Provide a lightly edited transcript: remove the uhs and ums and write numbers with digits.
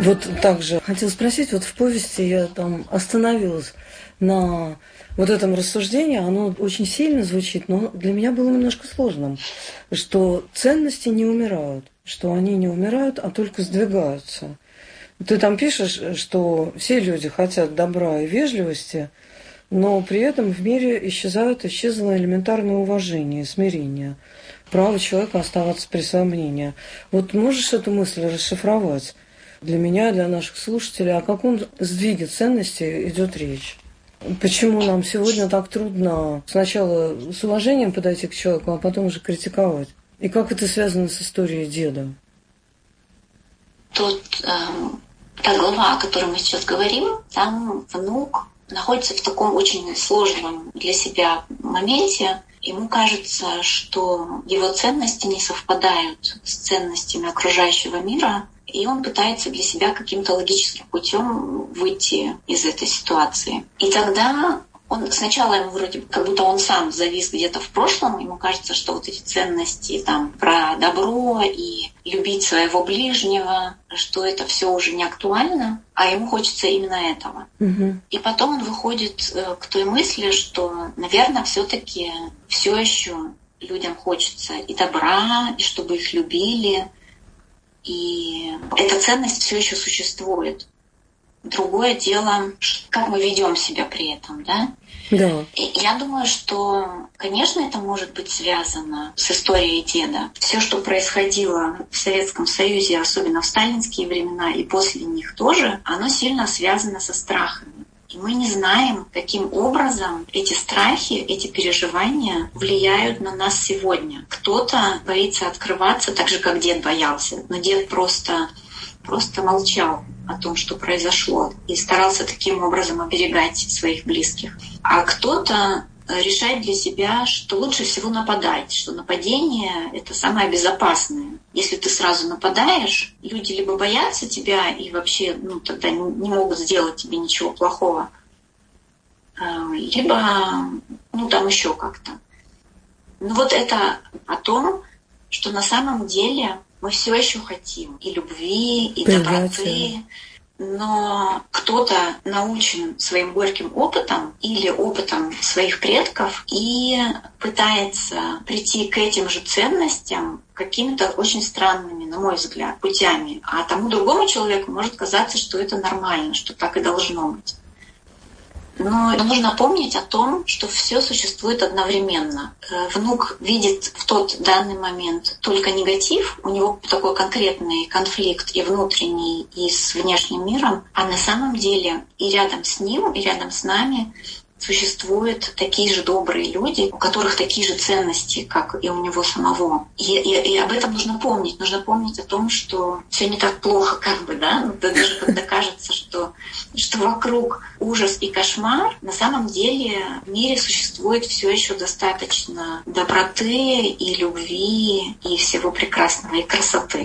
Вот также хотела спросить, вот в повести я там остановилась на вот этом рассуждении, оно очень сильно звучит, но для меня было немножко сложным, что ценности не умирают, что они не умирают, а только сдвигаются. Ты там пишешь, что все люди хотят добра и вежливости, но при этом в мире исчезло элементарное уважение, смирение, право человека оставаться при своем мнении. Вот можешь эту мысль расшифровать для меня, для наших слушателей, о каком сдвиге ценностей идет речь? Почему нам сегодня так трудно сначала с уважением подойти к человеку, а потом уже критиковать? И как это связано с историей деда? Та глава, о которой мы сейчас говорим, там внук находится в таком очень сложном для себя моменте. Ему кажется, что его ценности не совпадают с ценностями окружающего мира, и он пытается для себя каким-то логическим путем выйти из этой ситуации. И тогда сначала ему вроде как будто он сам завис где-то в прошлом, ему кажется, что вот эти ценности там про добро и любить своего ближнего, что это все уже не актуально, а ему хочется именно этого. И потом он выходит к той мысли, что, наверное, все-таки все еще людям хочется и добра, и чтобы их любили, и эта ценность все еще существует. Другое дело, как мы ведем себя при этом, да? Да. И я думаю, что, конечно, это может быть связано с историей деда. Все, что происходило в Советском Союзе, особенно в сталинские времена и после них тоже, оно сильно связано со страхами. И мы не знаем, каким образом эти страхи, эти переживания влияют на нас сегодня. Кто-то боится открываться так же, как дед боялся, но дед просто молчал о том, что произошло, и старался таким образом оберегать своих близких. А кто-то решает для себя, что лучше всего нападать, что нападение — это самое безопасное. Если ты сразу нападаешь, люди либо боятся тебя и вообще тогда не могут сделать тебе ничего плохого, либо там еще как-то. Вот это о том, что на самом деле мы все еще хотим и любви, и доброты, но кто-то научен своим горьким опытом или опытом своих предков и пытается прийти к этим же ценностям какими-то очень странными, на мой взгляд, путями. А тому другому человеку может казаться, что это нормально, что так и должно быть. Но нужно помнить о том, что все существует одновременно. Внук видит в тот данный момент только негатив, у него такой конкретный конфликт и внутренний, и с внешним миром, а на самом деле и рядом с ним, и рядом с нами существуют такие же добрые люди, у которых такие же ценности, как и у него самого. И об этом нужно помнить. Нужно помнить о том, что все не так плохо, даже когда кажется, что вокруг ужас и кошмар, на самом деле в мире существует все еще достаточно доброты и любви, и всего прекрасного, и красоты.